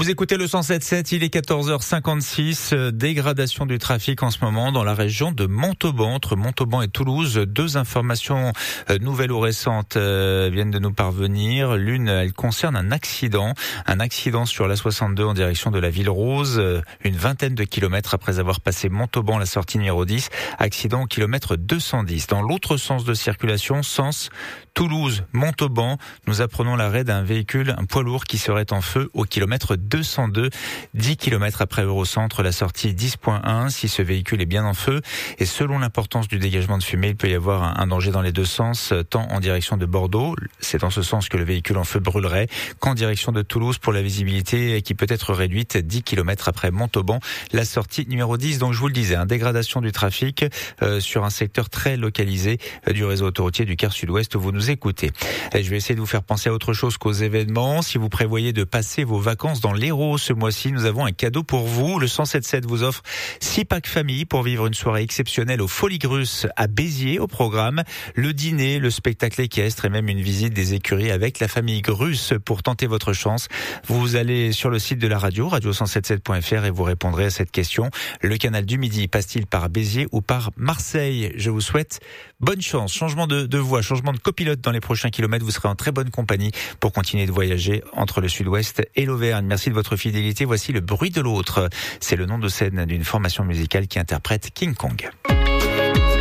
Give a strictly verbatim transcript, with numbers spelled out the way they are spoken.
Vous écoutez le cent sept sept, il est quatorze heures cinquante-six. Dégradation du trafic en ce moment dans la région de Montauban, entre Montauban et Toulouse. Deux informations nouvelles ou récentes viennent de nous parvenir. L'une, elle concerne un accident. Un accident sur l'A soixante-deux en direction de la Ville Rose. Une vingtaine de kilomètres après avoir passé Montauban, la sortie numéro dix. Accident au kilomètre deux cent dix. Dans l'autre sens de circulation, sens Toulouse-Montauban, nous apprenons l'arrêt d'un véhicule, un poids lourd qui serait en feu au kilomètre deux cent deux, dix kilomètres après Eurocentre, la sortie dix point un. Si ce véhicule est bien en feu, et selon l'importance du dégagement de fumée, il peut y avoir un danger dans les deux sens, tant en direction de Bordeaux, c'est dans ce sens que le véhicule en feu brûlerait, qu'en direction de Toulouse pour la visibilité qui peut être réduite, dix kilomètres après Montauban, la sortie numéro dix. Donc je vous le disais, hein, dégradation du trafic euh, sur un secteur très localisé euh, du réseau autoroutier du quart sud-ouest où vous nous écoutez. Et je vais essayer de vous faire penser à autre chose qu'aux événements. Si vous prévoyez de passer vos vacances dans l'Hérault ce mois-ci, nous avons un cadeau pour vous. Le cent sept sept vous offre six packs famille pour vivre une soirée exceptionnelle au Folies Grusses à Béziers au programme. Le dîner, le spectacle équestre et même une visite des écuries avec la famille Grusse. Pour tenter votre chance, vous allez sur le site de la radio, radio cent soixante-sept point f r, et vous répondrez à cette question. Le canal du Midi passe-t-il par Béziers ou par Marseille? Je vous souhaite bonne chance. Changement de, de voie, changement de copilote dans les prochains kilomètres. Vous serez en très bonne compagnie pour continuer de voyager entre le sud-ouest et l'Auvergne. Merci de votre fidélité. Voici Le bruit de l'autre. C'est le nom de scène d'une formation musicale qui interprète King Kong.